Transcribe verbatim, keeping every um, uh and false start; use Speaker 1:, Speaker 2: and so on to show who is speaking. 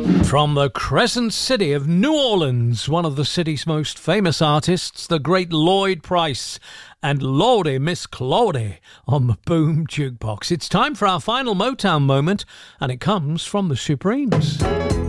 Speaker 1: From the Crescent City of New Orleans, one of the city's most famous artists, the great Lloyd Price, and Lordy Miss Claudie on the Boom Jukebox. It's time for our final Motown moment, and it comes from the Supremes.